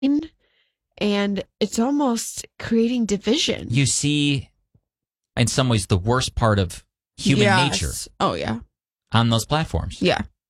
and it's almost creating division. You see, in some ways, the worst part of human nature. Oh, yeah. On those platforms. Yeah.